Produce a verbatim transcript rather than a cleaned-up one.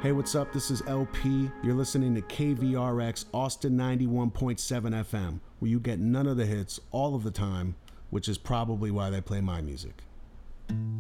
Hey, what's up? This is L P. You're listening to K V R X Austin ninety-one point seven F M, where you get none of the hits all of the time, which is probably why they play my music.